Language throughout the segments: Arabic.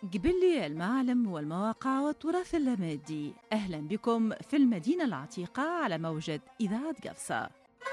قبلي المعالم والمواقع والتراث اللامادي. أهلا بكم في المدينة العتيقة على موجة إذاعة قفصة.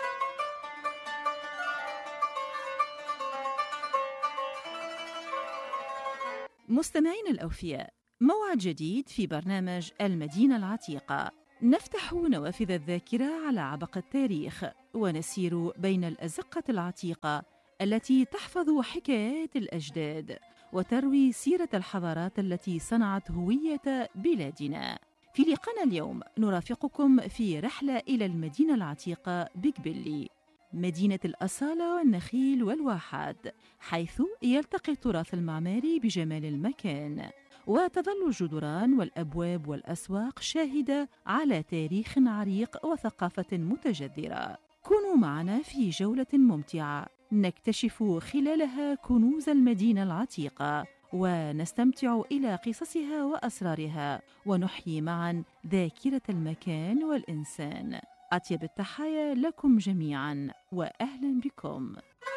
مستمعين الأوفياء، موعد جديد في برنامج المدينة العتيقة. نفتح نوافذ الذاكرة على عبق التاريخ ونسير بين الأزقة العتيقة التي تحفظ حكايات الأجداد وتروي سيرة الحضارات التي صنعت هوية بلادنا. في لقاءنا اليوم نرافقكم في رحلة إلى المدينة العتيقة بقبلي، مدينة الأصالة والنخيل والواحات، حيث يلتقي التراث المعماري بجمال المكان، وتظل الجدران والأبواب والأسواق شاهدة على تاريخ عريق وثقافة متجذرة. كونوا معنا في جولة ممتعة نكتشف خلالها كنوز المدينة العتيقة ونستمتع إلى قصصها وأسرارها، ونحيي معا ذاكرة المكان والإنسان. أطيب التحايا لكم جميعا وأهلا بكم.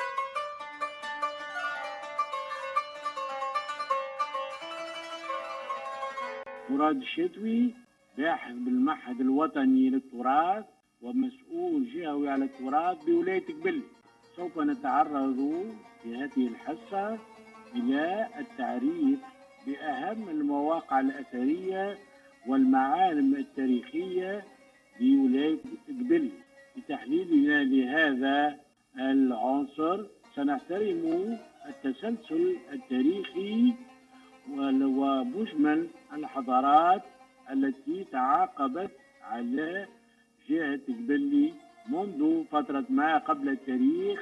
مراد الشتوي، باحث بالمعهد الوطني للتراث ومسؤول جهوي على التراث بولاية قبلي. سوف نتعرض في هذه الحصة إلى التعريف بأهم المواقع الأثرية والمعالم التاريخية بولاية قبلي. لتحليلنا لهذا العنصر سنحترم التسلسل التاريخي ومجمل الحضارات التي تعاقبت على جهة قبلي منذ فترة ما قبل التاريخ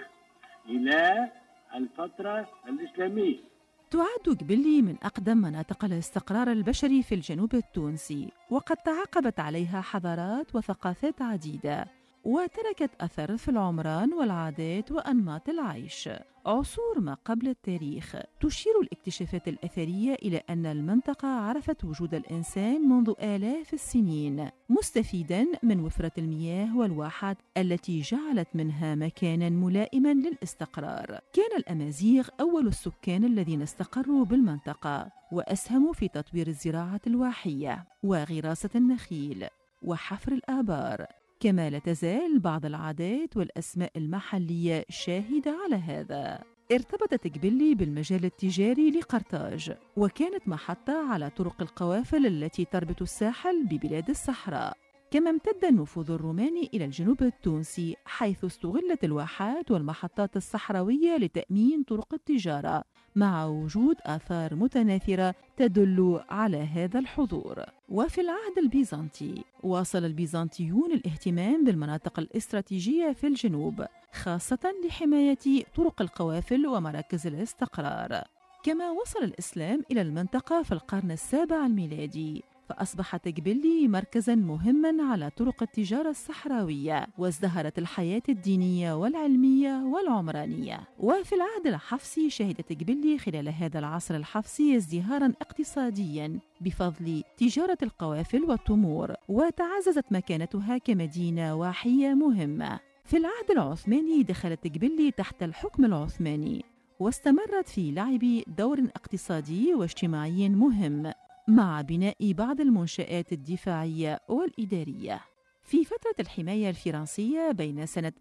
إلى الفترة الإسلامية. تعد قبلي من أقدم مناطق الاستقرار البشري في الجنوب التونسي، وقد تعاقبت عليها حضارات وثقافات عديدة، وتركت أثر في العمران والعادات وأنماط العيش عصور ما قبل التاريخ. تشير الاكتشافات الأثرية إلى أن المنطقة عرفت وجود الإنسان منذ آلاف السنين، مستفيداً من وفرة المياه والواحات التي جعلت منها مكاناً ملائماً للاستقرار. كان الأمازيغ أول السكان الذين استقروا بالمنطقة، وأسهموا في تطوير الزراعة الواحية وغراسة النخيل وحفر الآبار، كما لا تزال بعض العادات والأسماء المحلية شاهدة على هذا. ارتبطت قبلي بالمجال التجاري لقرطاج، وكانت محطة على طرق القوافل التي تربط الساحل ببلاد الصحراء. كما امتد النفوذ الروماني إلى الجنوب التونسي، حيث استغلت الواحات والمحطات الصحراوية لتأمين طرق التجارة، مع وجود آثار متناثرة تدل على هذا الحضور. وفي العهد البيزنطي واصل البيزنطيون الاهتمام بالمناطق الاستراتيجية في الجنوب، خاصة لحماية طرق القوافل ومراكز الاستقرار. كما وصل الإسلام إلى المنطقة في القرن السابع الميلادي، فأصبحت قبلي مركزاً مهماً على طرق التجارة الصحراوية، وازدهرت الحياة الدينية والعلمية والعمرانية. وفي العهد الحفصي شهدت قبلي خلال هذا العصر الحفصي ازدهاراً اقتصادياً بفضل تجارة القوافل والتمور، وتعززت مكانتها كمدينة واحية مهمة. في العهد العثماني دخلت قبلي تحت الحكم العثماني، واستمرت في لعب دور اقتصادي واجتماعي مهم، مع بناء بعض المنشآت الدفاعية والإدارية. في فترة الحماية الفرنسية بين سنة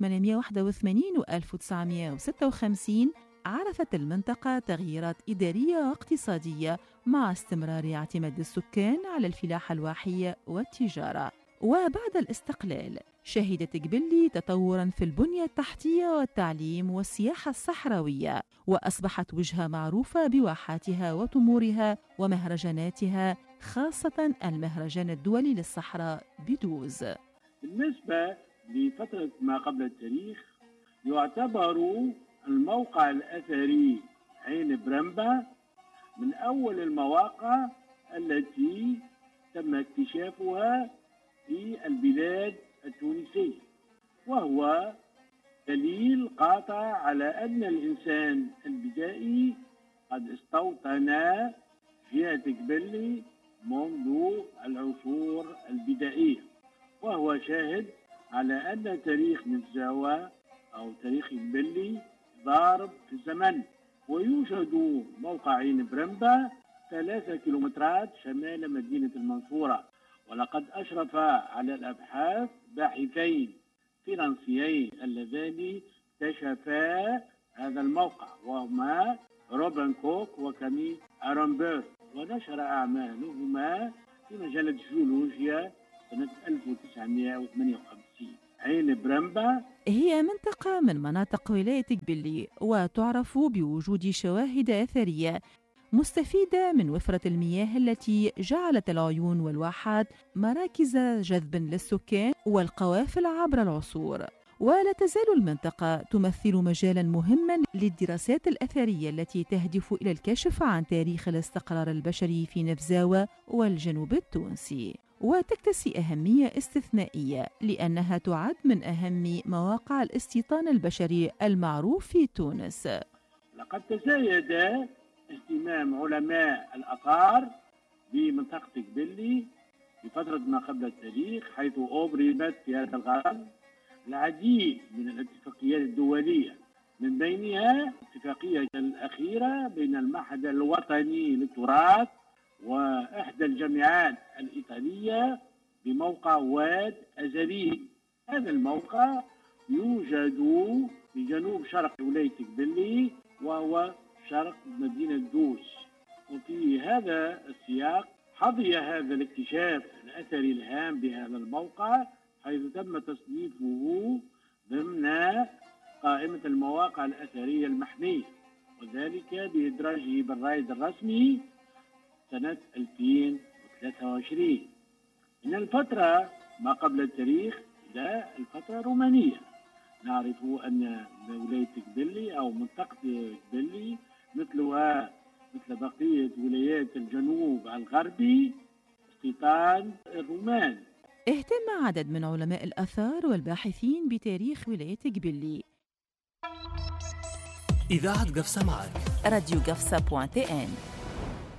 1881 و 1956 عرفت المنطقة تغييرات إدارية واقتصادية، مع استمرار اعتماد السكان على الفلاحة الواحية والتجارة. وبعد الاستقلال شهدت قبلي تطوراً في البنية التحتية والتعليم والسياحة الصحراوية، وأصبحت وجهة معروفة بواحاتها وتمورها ومهرجاناتها، خاصة المهرجان الدولي للصحراء بدوز. بالنسبة لفترة ما قبل التاريخ، يعتبر الموقع الأثري عين برمبة من أول المواقع التي تم اكتشافها في البلاد التونسية، وهو دليل قاطع على أن الإنسان البدائي قد استوطن جهة قبلي منذ العصور البدائية، وهو شاهد على أن تاريخ نتزاوى أو تاريخ قبلي ضارب في الزمن. ويوجد موقع عين برمبة 3 كيلومترات شمال مدينة المنصورة. ولقد أشرف على الأبحاث باحثين فرنسيين اللذان اكتشفا هذا الموقع، وهما روبن كوك وكامي أرامبرغ، ونشر أعمالهما في مجلة الجيولوجيا سنة 1958. عين برمبا هي منطقة من مناطق ولاية قبلي، وتعرف بوجود شواهد أثرية مستفيدة من وفرة المياه التي جعلت العيون والواحات مراكز جذب للسكان والقوافل عبر العصور. ولا تزال المنطقة تمثل مجالاً مهماً للدراسات الأثرية التي تهدف إلى الكشف عن تاريخ الاستقرار البشري في نفزاوة والجنوب التونسي، وتكتسي أهمية استثنائية لأنها تعد من أهم مواقع الاستيطان البشري المعروف في تونس. لقد تزايد اهتمام علماء الآثار بمنطقة قبلي في فترة ما قبل التاريخ، حيث أبرمت في هذا الغرض العديد من الاتفاقيات الدولية، من بينها الاتفاقية الأخيرة بين المعهد الوطني للتراث وإحدى الجامعات الإيطالية بموقع واد أزلين. هذا الموقع يوجد في جنوب شرق ولاية قبلي، وهو شرق مدينة دوس. وفي هذا السياق حظي هذا الاكتشاف الأثري الهام بهذا الموقع، حيث تم تصنيفه ضمن قائمة المواقع الأثرية المحمية، وذلك بإدراجه بالرائد الرسمي سنة 2023. من الفترة ما قبل التاريخ إلى الفترة الرومانية، نعرف أن ولاية قبلي أو منطقة قبلي مثل بقية ولايات الجنوب الغربي استيطان الرومان. اهتم عدد من علماء الآثار والباحثين بتاريخ ولاية قبلي. إذاعة قفصة معك، راديو قفصة.tn.